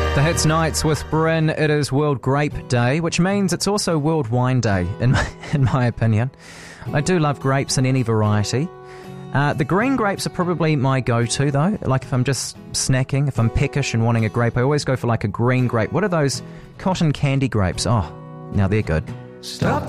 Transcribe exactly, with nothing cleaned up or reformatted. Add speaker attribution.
Speaker 1: The Hits Nights with Bryn. It is World Grape Day, which means it's also World Wine Day, in my, in my opinion. I do love grapes in any variety. Uh, the green grapes are probably my go-to, though. Like if I'm just snacking, if I'm peckish and wanting a grape, I always go for like a green grape. What are those cotton candy grapes? Oh, now they're good.
Speaker 2: Stop